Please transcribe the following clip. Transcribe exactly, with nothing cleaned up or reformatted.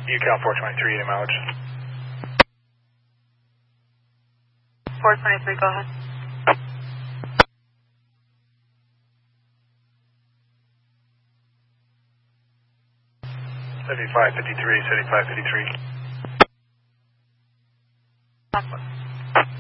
U Cal four twenty-three, any mileage? four twenty-three, go ahead. seventy-five fifty-three, seventy-five fifty-three. Awesome.